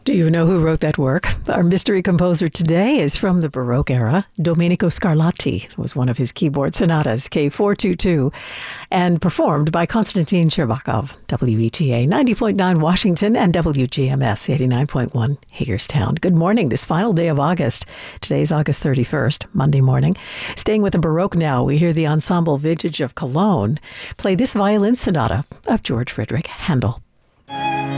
Do you know who wrote that work? Our mystery composer today is from the Baroque era. Domenico Scarlatti was one of his keyboard sonatas, K422, and performed by Konstantin Shcherbakov, WETA 90.9 Washington and WGMS 89.1 Hagerstown. Good morning, this final day of August. Today's August 31st, Monday morning. Staying with the Baroque now, we hear the Ensemble Vintage of Cologne play this violin sonata of George Frideric Handel.